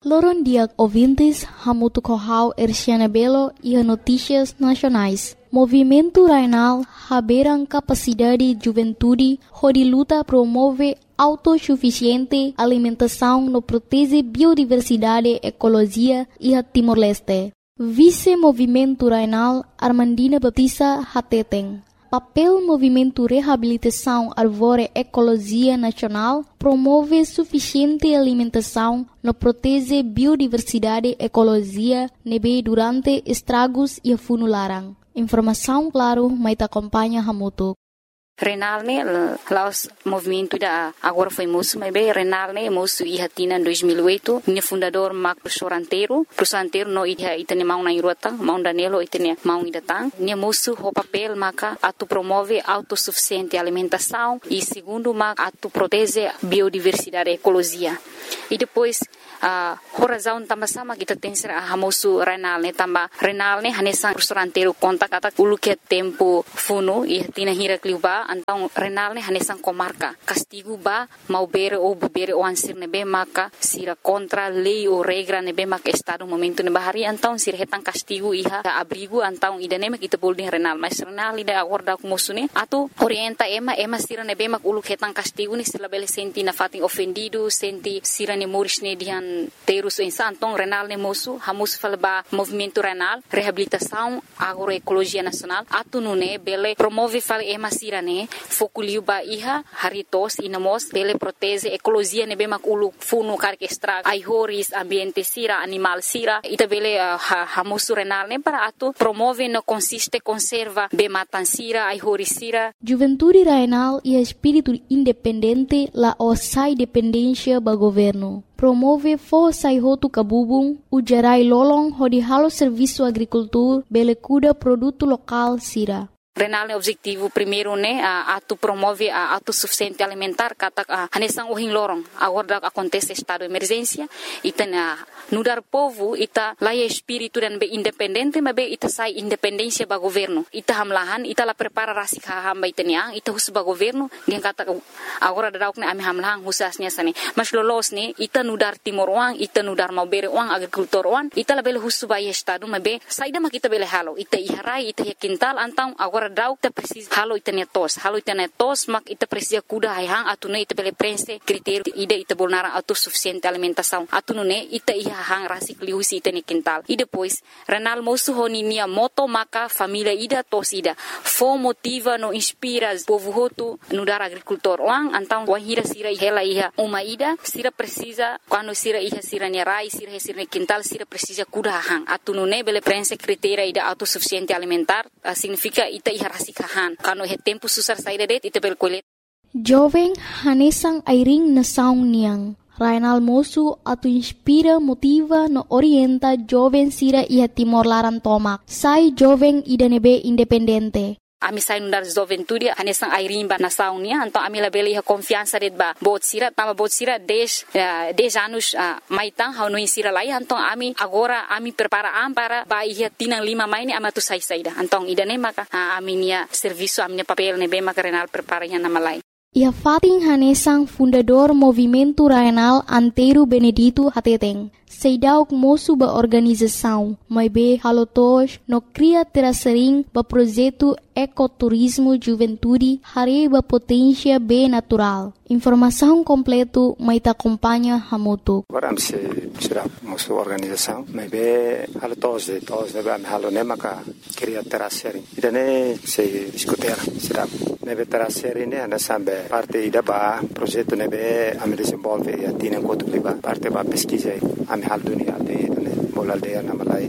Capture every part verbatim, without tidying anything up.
Loron dia ouvintes, Hamutu Kohau Erciana Belo e a Notícias Nacionais. Movimento Rainal haberam capacidade de juventude, onde luta promove autossuficiente alimentação no protege biodiversidade, ecologia e a Timor-Leste. Vice-Movimento Rainal Armandina Batista Hateten. Papel Movimento Reabilitação Arvore Ecologia Nacional promove suficiente alimentação no protege biodiversidade, ecologia, nebe durante estragos e funularam. Informação, claro, mas te acompanha Hamutu. Renal ne laos movimento da agora foi moço, mas bem Renal ne moço e hatina em dois mil e oito, minha fundador Marco professor Anteiro, professor Anteiro no ia itene mau na irota, mau Danilo itene mau idatang, minha moço o papel maca atu promove autossuficiente alimentação e segundo maca atu protege biodiversidade, ecologia. E depois a uh, razão também sama kita tem ser a moço Renal ne também Renal ne hanesan professor Anteiro conta kata ulu que tempo funo e hatina hira kliuba. Então, renal ne hanesan comarca. Castigo ba mau bere ou bebere ou ansir nebe maka sira contra lei ou regra nebe maka estado momento ne bahari. Então, sira hetan castigo iha abrigo. Então, idane mak ita boleh renal. Mas renal ida acorda com moço ne. Atu orienta ema ema sira nebe mak ulu hetan castigo ne sila bele senti na fating ofendido senti sira ne moris ne dihan terus insa. Então, renal ne moço hamus falba movimento renal reabilitação agroecologia nacional. Atu nune bele promove fal ema sira ne fokuliu ba iha haritos inamos bele protege ecologia nebe mak ulu funu karke extra aihoris ambiente sira animal sira ita bele uh, hamusu renal ne para atu promove no consiste conserva be matan sira aihoris sira. Juventude Rainal e espírito independente la osai dependência ba governo. Promove força e roto cabubung, o gerai lolong hodi halo serviço agricultura bele cuida produto local sira. Renal ne objetivo primeiro ne a atu promove a autossuficiente alimentar kata hanesan ohin lorong agora acontece estado de emergência ita na nudar povo ita laia espírito dan be independente mas be ita sai independência ba governo ita hamlahan ita la prepara rasik hamba ita niang ita hus ba governo dia kata agora dauk ne ami hamlahan husasnya sane mas lolos ne ita nudar timor wang ita nudar mau bere wang agricultor wang ita la bele hus ba estado mas be saida mak ita bele halo ita iharai ita quintal antang agora dauk ta precisa halo ita ne tos halo ita ne tos mak ita precisa kuda hang atune ita bele prense critério ida ita bolnara autossuficiente alimentação atune ita iha hang rasik liusi ita ne quintal e depois renal moço honinia moto maka família ida tos ida fo motiva no inspira povo hotu no dar agricultor wang antang wahira sira hela iha uma ida sira precisa quando sira iha sira ne rai sira sira ne quintal sira precisa kuda hang atune bele prense critério ida autossuficiente alimentar uh, significa ita iha rasikahan kano he tempo susar saída det ita bel kolet jovem hanesang airing na saung niang Rainal moço atu inspira motiva no orienta jovem sira ia Timor Laran tomak sai jovem ida nebe independente. Ami sai nundar juventude hanesang airing ba na saung nia então ami la bele iha confiança det ba bot sira tama bot sira dez uh, dez anos uh, maitang hau no insira lai então ami agora ami prepara am para ba iha tinang lima mai ni amatu sai saida então ida ne maka uh, ami nia serviço ami papel ne be maka renal prepara nya na malai. Ia fating hanesang fundador Movimento Rainal Anteiro Benedito Hateteng. Seidauk moço ba organização, mas be halotos no cria terasering ba projeto ecoturismo juventude hare ba potência be natural. Informação completo mai ta acompanha Hamutu. Agora se será moço organização, mas be halotos de tos de ba halone maka cria terasering. Idane se escutar será nebe terasering ne ana sambe parte ida ba projeto nebe am desenvolve e atina kotu liba parte ba pesquisa am hal dunia de bola aldeia na malai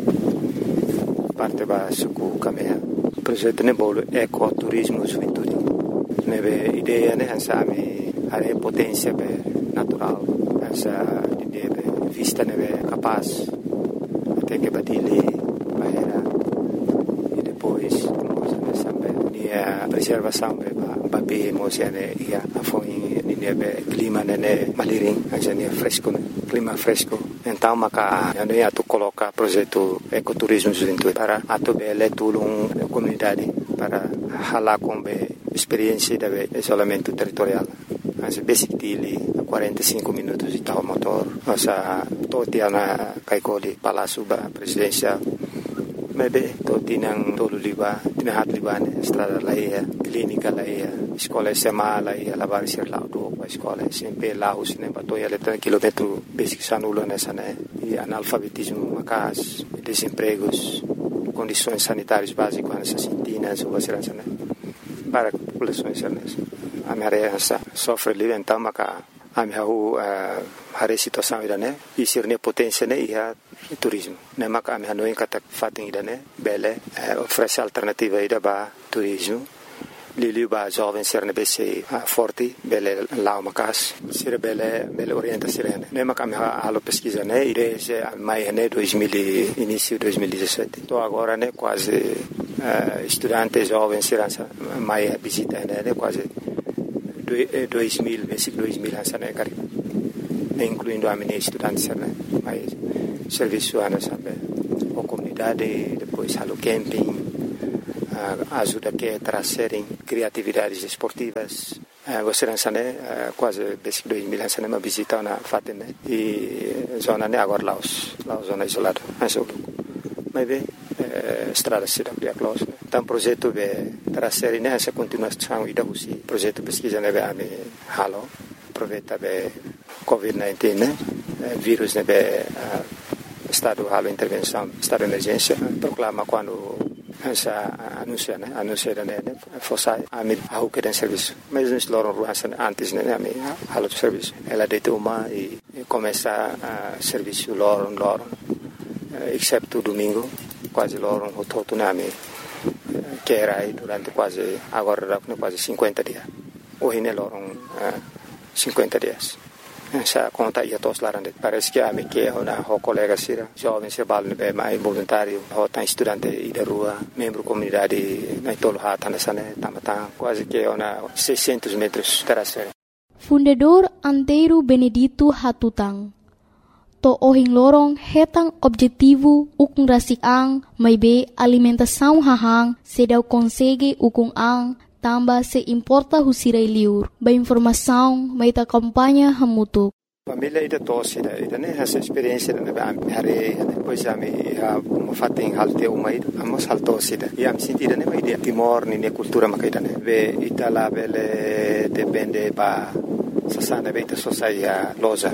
parte ba suku kamea projeto ne bolo ecoturismo juventude nebe ideia ne ansami are potência be natural essa ideia be vista nebe capaz até que badile bahera e depois nós ne sambe dia preservação be ba be emocione ia afoi nebe clima ne maliring ajane fresco clima fresco. Então, maka ano ia tu coloca projeto ecoturismo juventude para atu bele tulung comunidade para hala com be experiência de isolamento territorial. As basic dili quarenta e cinco minutos de tal motor, nossa to tia na kaikoli palácio ba presidencial maybe to tinang tolo liba tinahat liba ne estrada laia clínica laia escola sema laia lavar ser lá do a escola sempre lá os ne ba to ia letra quilômetro basic sanulo nessa né e analfabetismo macas desempregos condições sanitárias básicas nessas sintinas ou assim né para a população nessa a minha área sofre ali então maca a minha a situação ida né e ser ne potência né e a turismo né maca a minha não encata fatem ida né bele oferece alternativa ida ba turismo lili ba jovem ser ne bese forte bele lá macas ser bele bele orienta sirene né maca a minha a pesquisa né e desde mai né dois mil início dois mil e dezessete tô agora né quase uh, estudante jovem ser mai visita né quase dois mil, versículo dois mil né cari incluindo a minha estudante né mas serviço ana sabe a comunidade depois halo camping ajuda que trazerem criatividades esportivas você não né quase versículo dois mil né uma visita na fatem né e zona né agora lá os lá zona isolada mas mas bem estrada cidade a close então projeto de trazer nessa continuação e da usi projeto pesquisa né a me halo aproveita be covid dezenove né vírus né be estado halo intervenção estado de emergência proclama quando essa anuncia né anuncia né fosse a me a que tem serviço mas nós loram ruas antes né a me halo de serviço ela deita uma e começa a serviço loram loram exceto domingo quase loram o todo nome que era aí durante quase agora quase cinquenta dias hoje ne loram cinquenta dias essa conta ia todos lá parece que a me que uma colega sira jovem se bal ne mais voluntário ou tá estudante e da rua membro comunidade na tolo hata nessa né tamata quase que uma seiscentos metros terraceira. Fundador Antero Benedito Hatutang to ohing lorong hetang objetivo ukung rasik ang may be alimentação hahang sedau consegue ukung ang tamba se importa husiray liur ba informação may ta kampanya hamutuk. Família ida tosse ida ida né essa experiência né ba hare depois a me uma fating halte uma ida amos haltosse ida e am sentida né ida timor ni ne cultura makaida né be itala bele depende ba sasana be ita sosaia loja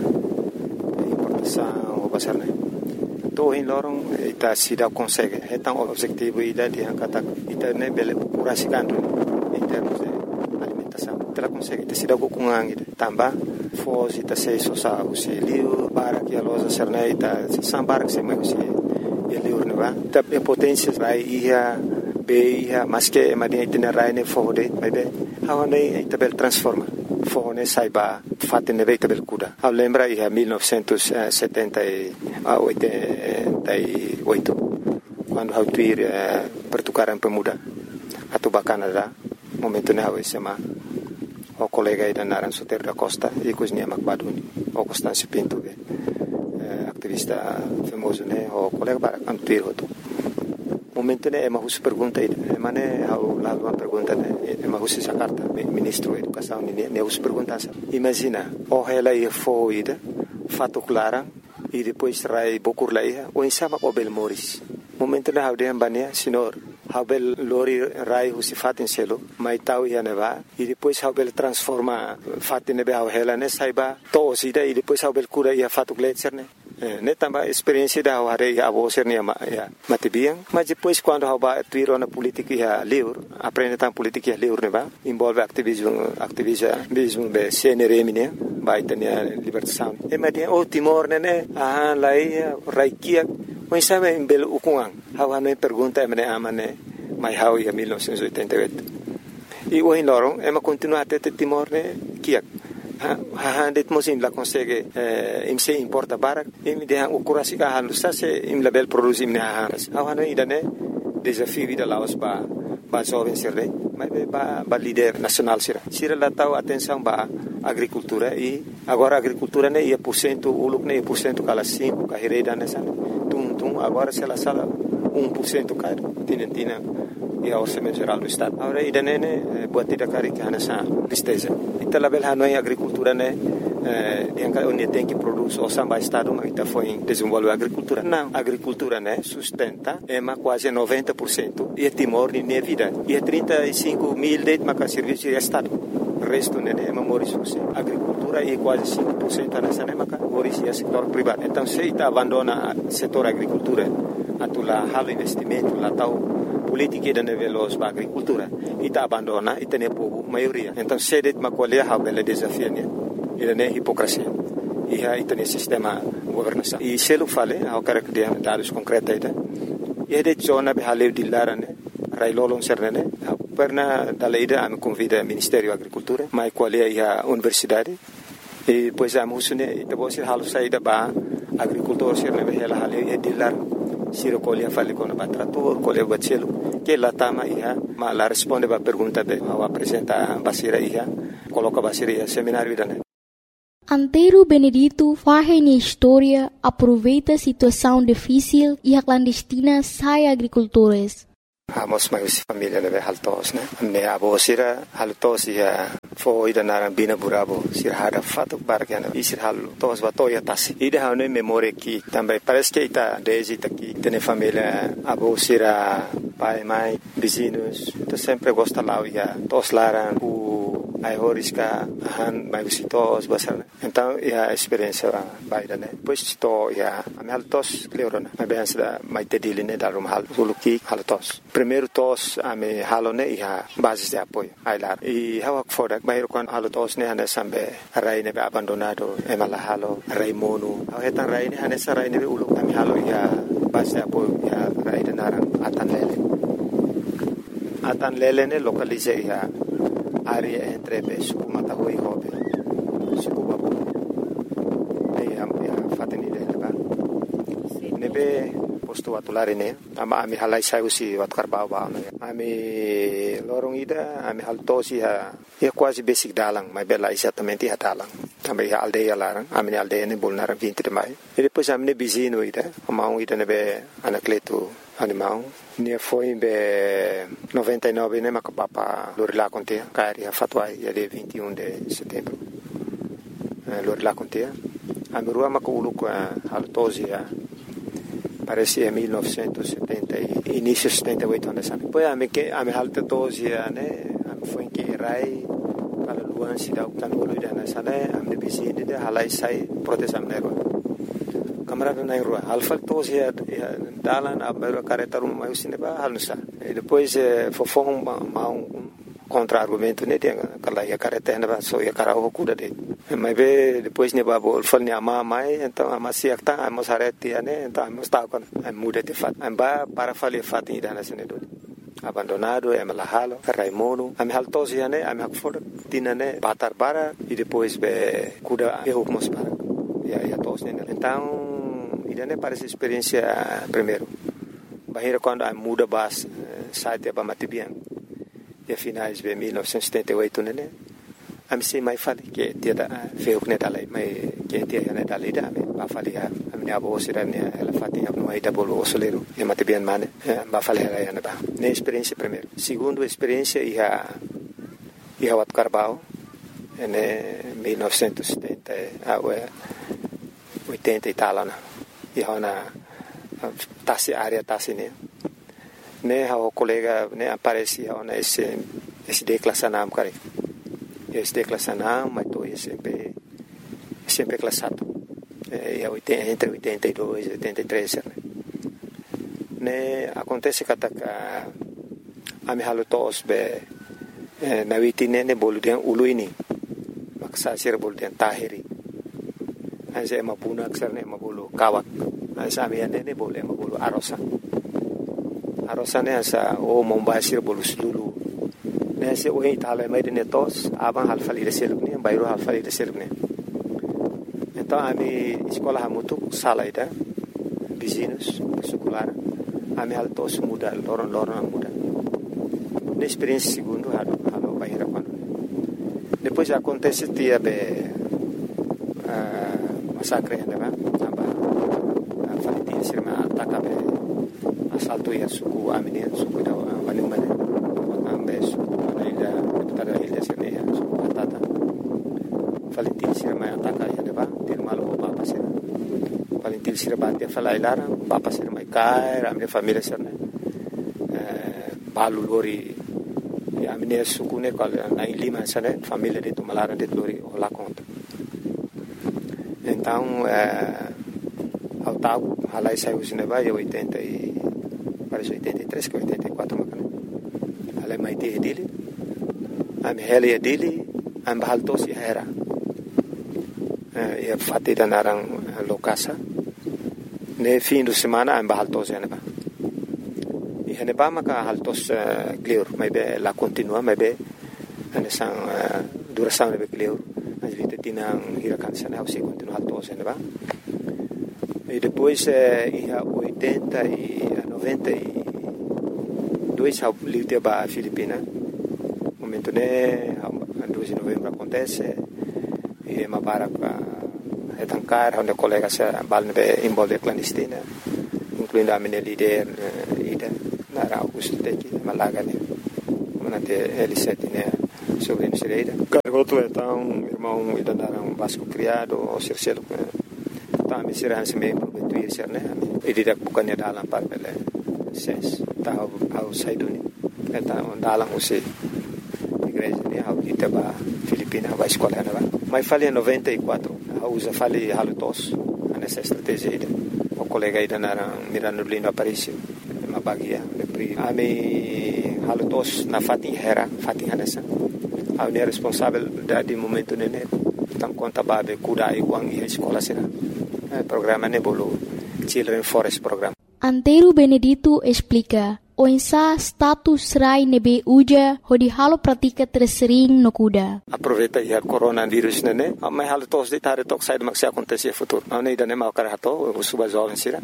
o pasar né to em lorong ita sida consegue então o objetivo ida de kata ita né bele curasikan em termos de alimentação ela consegue ita sida com ang ida tamba foz ita sei sosa o se liu para que a loja ser né ita sambar que se mais se ele urna ita potência vai ia be ia mas que madia itinerário né fode vai be hawa né ita bel transforma fone saiba fatte ne veita bel cuda a lembra ia mil novecentos e setenta e oito quando hau tuir pertukaran pemuda atau Canada momento ne hau sema o colega ida naran Soter da Costa e cozinha Macbaduni o Constâncio Pinto be activista famoso ne o colega para antuir hoto momento ne ema hus pergunta ida ema ne hau la uma pergunta ne ema hus essa carta ministro da educação ne ne hus pergunta imagina o ela ia foi ida fato clara e depois rai bokur laia o insama o bel moris momento ne hau de ambania senhor hau bel lori rai hus fatin selo mai tau ia neva e depois hau bel transforma fatin ne hau ela ne saiba to sida e depois hau bel cura ia fato gletser ne ne tambah experiência da hare ya abo ser ne ya matibiang mas depois quando hau ba tuiro na política ya liur aprende tam política ya liur ne ba envolve ativismo ativismo be C N R M ne ba itania libertação e madia o Timor ne ne ah lai raikia o sabe em belo ukuang hau ane pergunta me amane mai hau ya mil novecentos e oitenta e oito e o em lorong ema continua até Timor ne kiak ha det mosim la consegue im se importa barak im de o kurasi ka halu sa se im label produzim ne ha ha no idane desafio vida laos ba ba jovem serre mas ba ba líder nacional sira sira la tau atenção ba agricultura e agora agricultura ne ia por cento uluk ne por cento kala cinco ka hereda nessa tum tum agora se la sala um por cento cai tinentina e a orçamento geral do estado agora idane ne buat tidak kari kana sa tristeza ita label hanoi agricultura ne yang onde tem que produzir o samba estado mas está foi desenvolver a agricultura. Não, a agricultura né sustenta é mais quase noventa por cento e é Timor de minha vida e é trinta e cinco mil de mais serviço de estado. O resto né é memória social. A agricultura é quase cinco por cento nessa né mas origem é setor privado. Então se está abandona o setor agricultura, atula halo investimento lá tal política da nível da agricultura e está abandona e tem pouco maioria. Então se det uma colher há bela desafio né. Ele não é hipocrisia. E aí tem esse sistema governação. E se ele fala, eu quero que dê dados concretos aí. E é de zona de haleu de lara né, railolong serna né. Perna dalaida a me convida ao Ministério da Agricultura, mas qual é a universidade. E depois a musu né, depois se halu saída ba agricultor serna be ela haleu é de lar. Siro colher fale com o trator, colher bacelo, que lá tama ia, mas lá responde a pergunta be, ao apresentar a basira ia, coloca a basira ia seminário né. Antero Benedito faz na história, aproveita a situação difícil e a clandestina sai agricultores. Amos mais família né, haltos né. Me abo sira haltos ia foi da naran bina burabo sira hada fato barkana e sira haltos batoya tasi. Ida hane memória que também parece que está desde aqui tem família abo sira pai mãe vizinhos, tu sempre gosta lá ia tos laran ai horisca han mai visitos basar então a experiência baida né depois to ia am haltos cleorona mas bem da mai tedile né da rum hal suluki haltos primeiro tos ame halone ia base de apoio ai lá e hawa foda bairo kon haltos né hane sambe rai ne abandonado e mala halo rai monu au hetan rai ne hane sarai ne ulu ame halo ia base de apoio ia rai de naran atan lele atan lele ne localize ia área entre suku matahui hobe suku babu e am ya fateni de ba nebe posto atulare ne ama ami halai sausi wat karbau ba ami lorong ida ami haltosi ha é quase basic dalang mas bela exatamente ha dalang também a aldeia larang ami aldeia ne bolnar vinte de maio e depois ami ne bizino ida ama um ida nebe anacleto animal ne foi be noventa e nove né macapapa lorila contea cari a fatuai ya de vinte e um de setembro lorila contea a mirua maculu com a altosia parece em mil novecentos e setenta e início de setenta e oito anos depois a me que a me alta tosia né foi que rai para luan se dá o canolo da nessa né a me vizinha de halai sai proteção nero camarada na rua alfa tosi ya dalan abero careta rum mai usine ba halnusa e depois fofong ma um contra argumento né tem aquela ya careta na ba so ya carao cuda de mas be depois ne ba bol fal ne ama mai então ama si acta ama sareti né então ama sta con muda de fat amba para fali fat ida na sene do abandonado é malahalo raimono am haltosi né am hakfor tinane batar bara e depois be cuda erro mos para ya ya tos né então idane parece experiência primeiro bahira quando a muda bas site ba matibian e finais de mil novecentos e setenta e oito né am se mai fale que dia da feu que dala mai que dia né dala ida me ba fale a minha avó sira né ela fatinha no aí da bolo solero e matibian mane ba fale ela né ba ne experiência primeiro segundo experiência e a e a wat carbao né mil novecentos e setenta a oitenta e tal né e hona tasi área tasi né né o colega né aparecia hona esse esse declassanam cara esse declassanam mas tô sempre sempre classado é entre oitenta e dois e oitenta e três né né acontece que a a me halutos be na vitine ne boludian uluini maksa sir boludian tahiri asa mapuna aksarne mabulu kawak asa miane ne boleh mabulu arosa arosa ne asa o mombasir bolu sulu ne se o itala mai de netos aban halfali de selubne bayro halfali de selubne então ami escola hamutu salaida vizinhos secular ami altos muda loron loron muda ne experiência segundo halo halo bayra quando depois acontece dia be masakre né ba aba falitin sirma atakabe asalto ya suku amine suku da wani mane ambe suku na ida tada ida sirne suku atata Valentil sira mai ataka ia neba tir malo papa sira Valentil sira batia falai lara papa sira mai kai ramne família sira eh balu lori ya amne sukune kal na lima sira família de tumalara de lori ola conta então eh ao tau halai saiu neba ia oitenta e parece oitenta e três que oitenta e quatro macana halai mai te dele am heli dele am bahaltos ia era ia fati danarang lokasa ne fim de semana am bahaltos ia neba ia neba maka haltos clear mai be la continua mai be ane sang duração nebe clear as vita tinang hirakan sana au se continua haltos ia neba e depois ia oitenta e noventa e dois ao livre ba Filipina momento ne dois de novembro acontece e uma para é tancar onde colegas se balne envolve clandestina incluindo a minha líder ida na Augusto teki Malaga né manate L sete né sobre a Sereira cargoto então irmão ida na um basco criado o Circelo tá me será se me prometuir ser né e ida bukannya dalam papel ses tahu au saiduni então dalam usi igreja né au ita ba Filipina ba escola né ba mas falei noventa e quatro usa falei halutos nessa estratégia ida o colega ida na mirando lindo Aparício uma bagia a me halutos na fatin hera fatin nessa a ne responsável da de momento nene tam conta babe kuda e wang e escola sera programa ne bolo Children Forest Program. Antero Benedito explica o insa status rai nebe uja hodi halo pratika tersering no kuda. Aproveita ia coronavírus nene, mas halo tos de tare tok sai maksi acontecer futuro. Não ida nem mau karato, o suba jovem sira.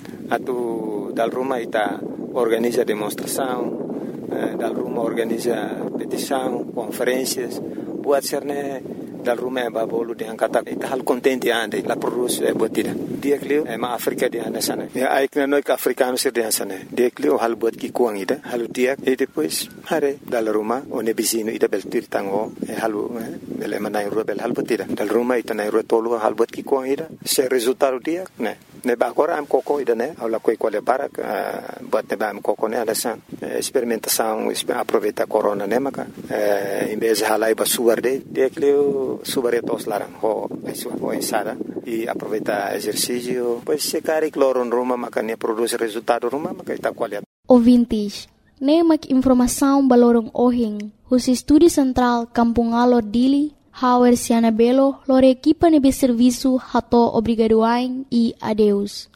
Atu dal Roma ita organiza demonstração, dal Roma organiza petição, conferências, buat serne dal Roma ba bolu de angkata ita hal contente ande la produz e botida. Dia klio e ma Afrika dia na sana. Ya ai kna noi ka africano sir dia sana. Dia klio hal bot ki kuang ida, hal dia e depois hare dal Roma one bisino ida bel tir tango e halu bele manai ro bel hal botida. Dal Roma ita nai ro tolu hal bot ki kuang ida. Se resultado dia ne. Ne ba agora am coco ida ne, au la coi quale barak bot ne ba am coco ne alasan. Experimentação aproveita corona ne maka. Em vez de halai ba suarde, dia klio subaretos larang ho ho ensada e aproveita exercício pois se cari cloro em Roma makanya produz resultado Roma makanya tá qualidade. Ouvintes, nemak informação balorong ohing, os estúdio central Kampung Alor Dili, Hauer Siana Belo, lore equipa nebe serviço hato obrigadoain e adeus.